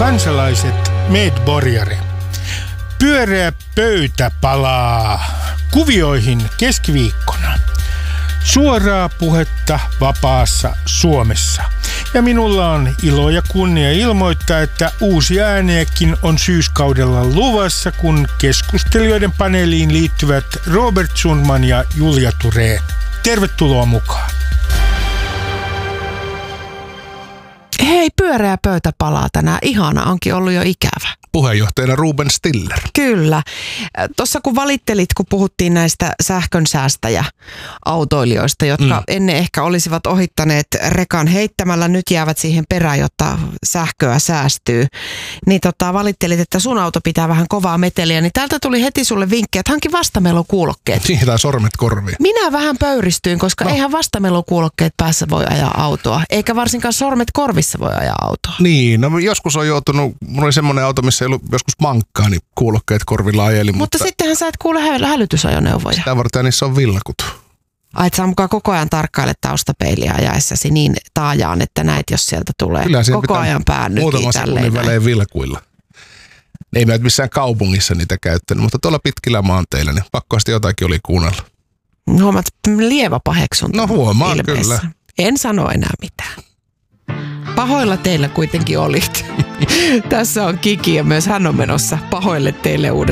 kansalaiset, medborgare. Pyöreä pöytä palaa kuvioihin keskiviikkona. Suoraa puhetta vapaassa Suomessa. Ja minulla on ilo ja kunnia ilmoittaa, että uusia ääniäkin on syyskaudella luvassa, kun keskustelijoiden paneeliin liittyvät Robert Sundman ja Julia Thurén. Tervetuloa mukaan. Hei, pyöreä pöytä palaa tänään. Ihana, onkin ollut jo ikävä. Puheenjohtajana Ruben Stiller. Kyllä. Tuossa kun valittelit, kun puhuttiin näistä sähkönsäästäjäautoilijoista, jotka ennen ehkä olisivat ohittaneet rekan heittämällä, nyt jäävät siihen perään, jotta sähköä säästyy. Niin valittelit, että sun auto pitää vähän kovaa meteliä, niin täältä tuli heti sulle vinkki, että hanki vastamelokuulokkeet. Siihen tai sormet korviin. Minä vähän pöyristyin, koska eihän vastamelokuulokkeet päässä voi ajaa autoa, eikä varsinkaan sormet korvissa voi ajaa autoa. Niin, no joskus on joutunut, mulla oli semmoinen auto, missä ei ollut joskus mankkaa, niin kuulokkeet korvilla ajeli. Mutta sittenhän sä et kuule hälytysajoneuvoja. Sitä varten niissä on villakutu. Ai, et sä mukaan koko ajan tarkkaile taustapeiliä ajaessasi niin taajaan, että näet, jos sieltä tulee. Kyllä koko ajan pään muutama sekunnin välein vilkuilla. Ei mä missään kaupungissa niitä käyttänyt, mutta tuolla pitkillä maanteillä, niin pakkoasti jotakin oli kuunnella. Huomaat lievä paheksunta. No huomaan ilmeessä. Kyllä. En sano enää mitään. Pahoilla teillä kuitenkin olit. Tässä on Kiki ja myös hän on menossa pahoille teille uudestaan.